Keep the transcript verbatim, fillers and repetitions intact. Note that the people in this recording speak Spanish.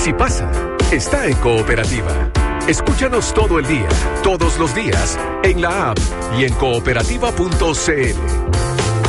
Si pasa, está en Cooperativa. Escúchanos todo el día, todos los días, en la app y en cooperativa punto c l.